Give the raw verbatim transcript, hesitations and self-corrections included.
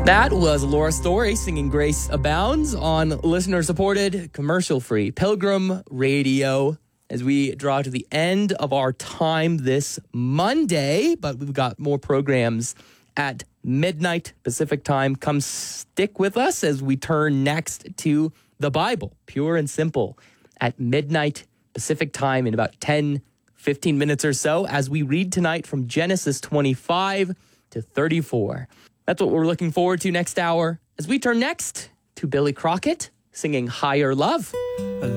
That was Laura Story singing Grace Abounds on listener-supported, commercial-free Pilgrim Radio as we draw to the end of our time this Monday. But we've got more programs at midnight Pacific time. Come stick with us as we turn next to the Bible, pure and simple, at midnight Pacific time in about ten, fifteen minutes or so as we read tonight from Genesis twenty-five to thirty-four. That's what we're looking forward to next hour as we turn next to Billy Crockett singing Higher Love.